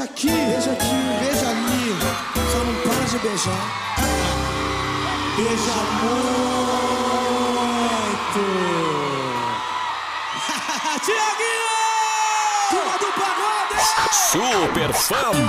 aqui, beija ali, só não para de beijar. Beija muito. Tiaguinho! Turma do pagode! Super fã